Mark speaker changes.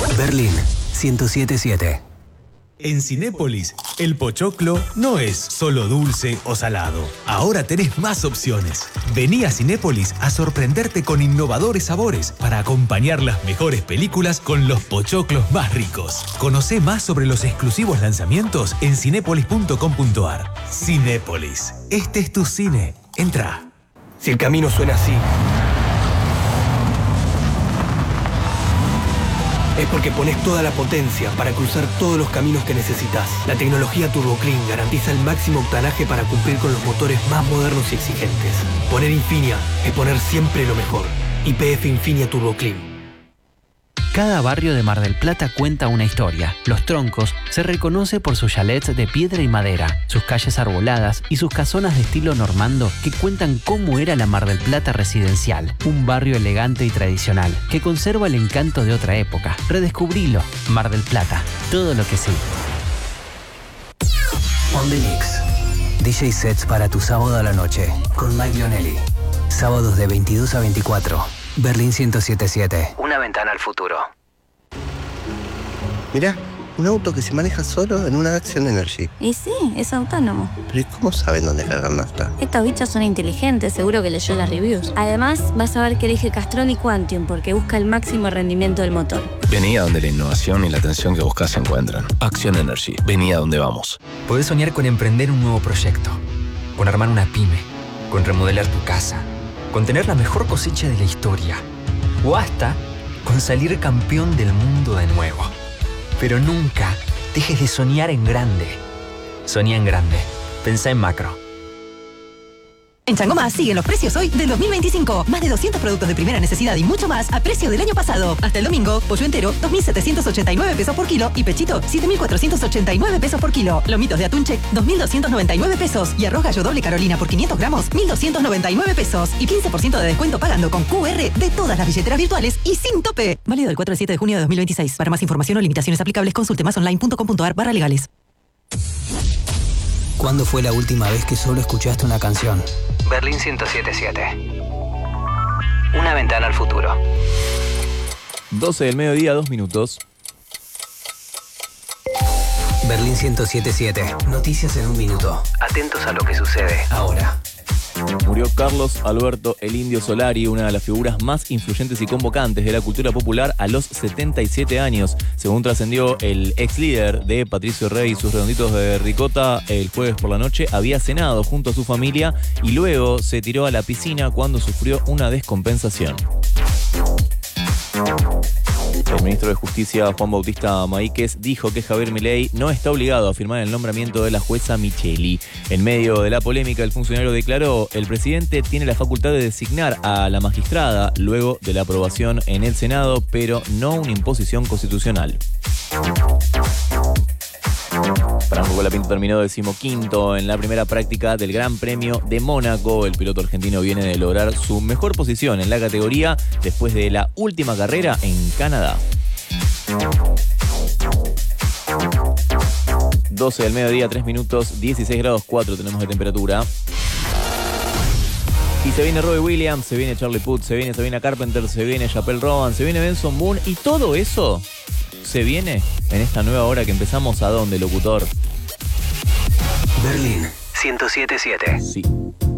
Speaker 1: Berlín 107.7.
Speaker 2: En Cinépolis, el pochoclo no es solo dulce o salado. Ahora tenés más opciones. Vení a Cinépolis a sorprenderte con innovadores sabores para acompañar las mejores películas con los pochoclos más ricos. Conocé más sobre los exclusivos lanzamientos en cinépolis.com.ar. Cinépolis. Este es tu cine. Entra.
Speaker 1: Si el camino suena así, es porque pones toda la potencia para cruzar todos los caminos que necesitas. La tecnología TurboClean garantiza el máximo octanaje para cumplir con los motores más modernos y exigentes. Poner Infinia es poner siempre lo mejor. YPF Infinia TurboClean.
Speaker 3: Cada barrio de Mar del Plata cuenta una historia. Los Troncos se reconoce por sus chalets de piedra y madera, sus calles arboladas y sus casonas de estilo normando que cuentan cómo era la Mar del Plata residencial. Un barrio elegante y tradicional que conserva el encanto de otra época. Redescubrilo. Mar del Plata. Todo lo que sí.
Speaker 1: On the Mix. DJ sets para tu sábado a la noche con Mike Lionelli. Sábados de 22 a 24. Berlín 107.7. Una ventana al futuro.
Speaker 4: Mirá, un auto que se maneja solo en una Action Energy.
Speaker 5: Y sí, es autónomo.
Speaker 4: Pero ¿y cómo saben dónde cargar nafta?
Speaker 5: Estos bichos son inteligentes, seguro que leyó las reviews. Además, vas a ver que elige Castrol y Quantium porque busca el máximo rendimiento del motor.
Speaker 6: Vení a donde la innovación y la atención que buscas se encuentran. Action Energy. Vení a donde vamos.
Speaker 7: Podés soñar con emprender un nuevo proyecto, con armar una pyme, con remodelar tu casa, con tener la mejor cosecha de la historia, o hasta con salir campeón del mundo de nuevo. Pero nunca dejes de soñar en grande. Soñá en grande. Pensá en macro.
Speaker 8: En Chango Más siguen los precios hoy del 2025. Más de 200 productos de primera necesidad y mucho más a precio del año pasado. Hasta el domingo, pollo entero, 2.789 pesos por kilo y pechito, 7.489 pesos por kilo. Lomitos de atún check, 2.299 pesos. Y arroz gallo doble Carolina por 500 gramos, 1.299 pesos. Y 15% de descuento pagando con QR de todas las billeteras virtuales y sin tope. Válido del 4 al 7 de junio de 2026. Para más información o limitaciones aplicables, consulte másonline.com.ar/legales.
Speaker 1: ¿Cuándo fue la última vez que solo escuchaste una canción? Berlín 107.7. Una ventana al futuro.
Speaker 9: 12 del mediodía, 2 minutos.
Speaker 1: Berlín 107.7. Noticias en un minuto. Atentos a lo que sucede ahora.
Speaker 9: Murió Carlos Alberto El Indio Solari, una de las figuras más influyentes y convocantes de la cultura popular a los 77 años. Según trascendió, el ex líder de Patricio Rey y sus redonditos de ricota, el jueves por la noche había cenado junto a su familia y luego se tiró a la piscina cuando sufrió una descompensación. El ministro de Justicia, Juan Bautista Maíquez, dijo que Javier Milei no está obligado a firmar el nombramiento de la jueza Micheli. En medio de la polémica, el funcionario declaró: el presidente tiene la facultad de designar a la magistrada luego de la aprobación en el Senado, pero no una imposición constitucional. Franco Colapinto terminó 15º en la primera práctica del Gran Premio de Mónaco. El piloto argentino viene de lograr su mejor posición en la categoría después de la última carrera en Canadá. 12 del mediodía, 3 minutos, 16 grados 4 tenemos de temperatura. Y se viene Robbie Williams, se viene Charlie Puth, se viene Sabrina Carpenter, se viene Chappelle Roan, se viene Benson Boone y todo eso se viene en esta nueva hora que empezamos. ¿A dónde, locutor?
Speaker 1: Berlín 107.7.
Speaker 9: Sí.